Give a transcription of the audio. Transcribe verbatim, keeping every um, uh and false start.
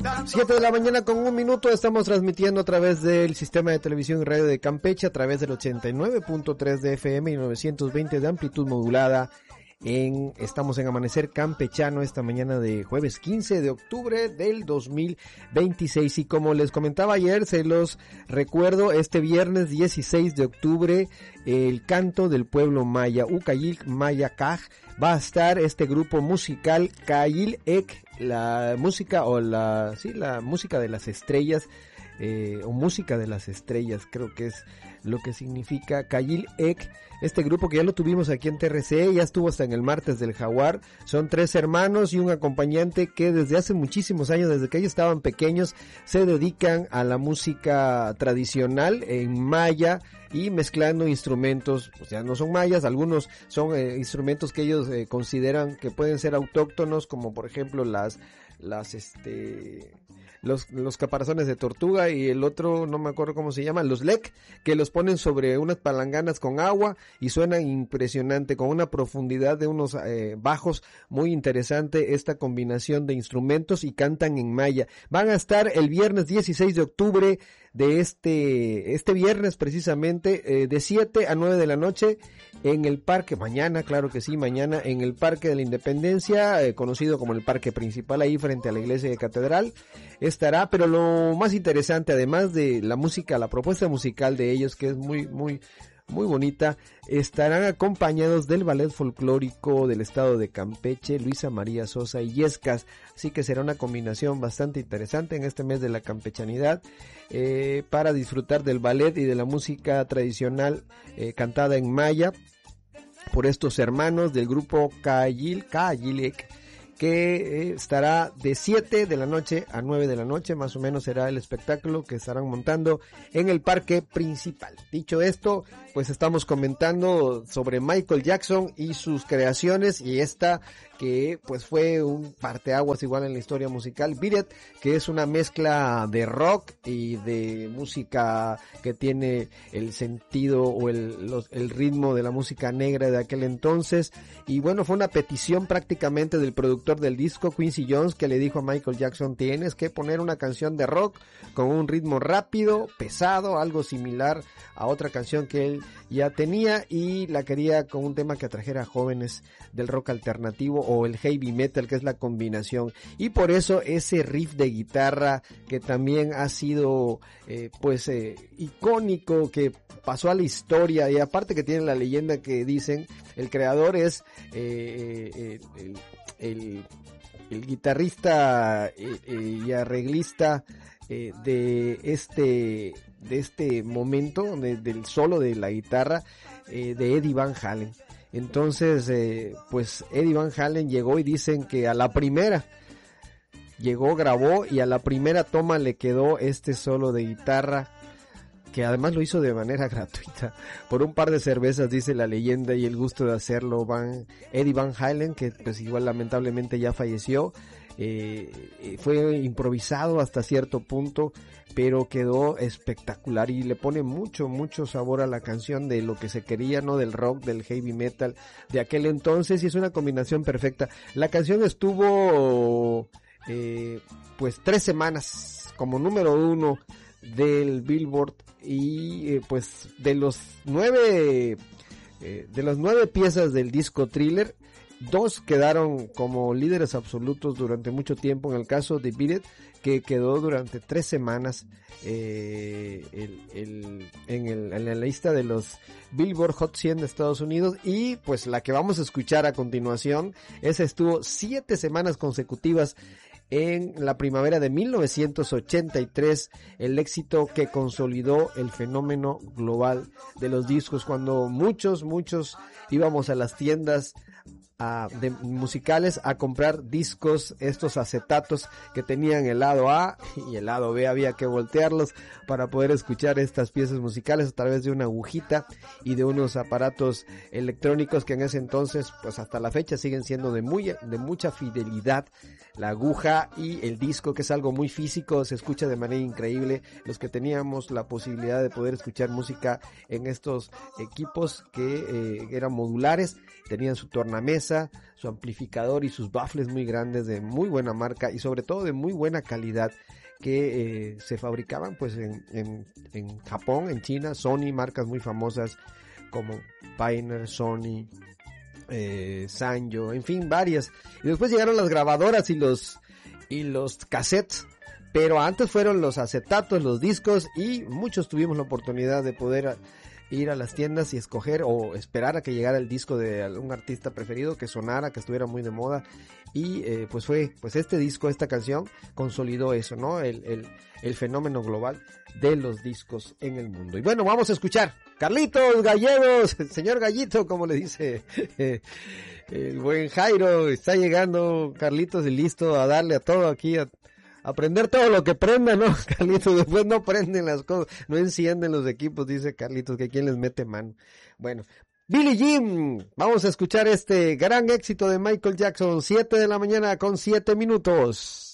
Siete de la mañana con un minuto, estamos transmitiendo a través del sistema de televisión y radio de Campeche, a través del ochenta y nueve punto tres de F M y novecientos veinte de amplitud modulada. En, estamos en Amanecer Campechano esta mañana de jueves quince de octubre del dos mil veintiséis, y como les comentaba ayer, se los recuerdo, este viernes dieciséis de octubre, el canto del pueblo maya, Ucayil Maya Kaj, va a estar este grupo musical Cayil Ek, la música o la, sí, la música de las estrellas, eh, o música de las estrellas, creo que es lo que significa Cayil Ek. Este grupo que ya lo tuvimos aquí en T R C, ya estuvo hasta en el martes del Jaguar. Son tres hermanos y un acompañante que desde hace muchísimos años, desde que ellos estaban pequeños, se dedican a la música tradicional en maya y mezclando instrumentos, o sea, no son mayas, algunos son eh, instrumentos que ellos eh, consideran que pueden ser autóctonos, como por ejemplo las, las, este... Los, los caparazones de tortuga, y el otro no me acuerdo cómo se llama, los lek, que los ponen sobre unas palanganas con agua y suenan impresionante, con una profundidad de unos eh, bajos muy interesante esta combinación de instrumentos, y cantan en maya. Van a estar el viernes dieciséis de octubre de este este viernes precisamente, eh, de siete a nueve de la noche en el parque, mañana, claro que sí, mañana en el Parque de la Independencia, eh, conocido como el parque principal, ahí frente a la iglesia de Catedral estará. Pero lo más interesante, además de la música, la propuesta musical de ellos, que es muy muy muy bonita, estarán acompañados del ballet folclórico del estado de Campeche, Luisa María Sosa y Yescas, así que será una combinación bastante interesante en este mes de la campechanidad, eh, para disfrutar del ballet y de la música tradicional eh, cantada en maya por estos hermanos del grupo Cayil, Cayilek, que eh, estará de siete de la noche a nueve de la noche, más o menos será el espectáculo que estarán montando en el parque principal. Dicho esto, pues estamos comentando sobre Michael Jackson y sus creaciones, y esta que pues fue un parteaguas igual en la historia musical, Beat It, que es una mezcla de rock y de música que tiene el sentido o el, los, el ritmo de la música negra de aquel entonces. Y bueno, fue una petición prácticamente del productor del disco, Quincy Jones, que le dijo a Michael Jackson: tienes que poner una canción de rock con un ritmo rápido, pesado, algo similar a otra canción que él ya tenía, y la quería con un tema que atrajera a jóvenes del rock alternativo o el heavy metal, que es la combinación. Y por eso ese riff de guitarra que también ha sido eh, pues eh, icónico, que pasó a la historia, y aparte que tiene la leyenda que dicen el creador es eh, eh, el, el, el guitarrista eh, eh, y arreglista eh, de este de este momento de, del solo de la guitarra, eh, de Eddie Van Halen. Entonces eh, pues Eddie Van Halen llegó, y dicen que a la primera llegó, grabó, y a la primera toma le quedó este solo de guitarra, que además lo hizo de manera gratuita, por un par de cervezas, dice la leyenda, y el gusto de hacerlo Van, Eddie Van Halen, que pues igual lamentablemente ya falleció. Eh, fue improvisado hasta cierto punto, pero quedó espectacular, y le pone mucho, mucho sabor a la canción de lo que se quería, ¿no? Del rock, del heavy metal de aquel entonces, y es una combinación perfecta. La canción estuvo, eh, pues tres semanas como número uno del Billboard, y eh, pues de los nueve, eh, de las nueve piezas del disco Thriller, dos quedaron como líderes absolutos durante mucho tiempo. En el caso de Beat It, que quedó durante tres semanas eh, el, el, en, el, en la lista de los Billboard Hot cien de Estados Unidos. Y pues la que vamos a escuchar a continuación, esa estuvo siete semanas consecutivas en la primavera de mil novecientos ochenta y tres, el éxito que consolidó el fenómeno global de los discos, cuando muchos, muchos íbamos a las tiendas a, de musicales a comprar discos, estos acetatos que tenían el lado A y el lado B, había que voltearlos para poder escuchar estas piezas musicales a través de una agujita y de unos aparatos electrónicos que en ese entonces, pues hasta la fecha, siguen siendo de muy, de mucha fidelidad. La aguja y el disco, que es algo muy físico, se escucha de manera increíble. Los que teníamos la posibilidad de poder escuchar música en estos equipos que eh, eran modulares, tenían su tornamesa, fuerza, su amplificador y sus baffles muy grandes de muy buena marca y sobre todo de muy buena calidad que eh, se fabricaban pues en, en, en Japón, en China. Sony, marcas muy famosas como Pioneer, Sony, eh, Sanyo, en fin, varias. Y después llegaron las grabadoras y los y los cassettes, pero antes fueron los acetatos, los discos, y muchos tuvimos la oportunidad de poder ir a las tiendas y escoger o esperar a que llegara el disco de algún artista preferido, que sonara, que estuviera muy de moda. Y eh, pues fue, pues este disco, esta canción consolidó eso, ¿no? El, el, el fenómeno global de los discos en el mundo. Y bueno, vamos a escuchar Carlitos Gallegos, señor Gallito, como le dice eh, el buen Jairo. Está llegando Carlitos y listo a darle a todo aquí, a aprender todo lo que prenda, ¿no? Carlitos, después no prenden las cosas, no encienden los equipos, dice Carlitos, que quién les mete mano. Bueno, Billie Jean, vamos a escuchar este gran éxito de Michael Jackson, siete de la mañana con siete minutos.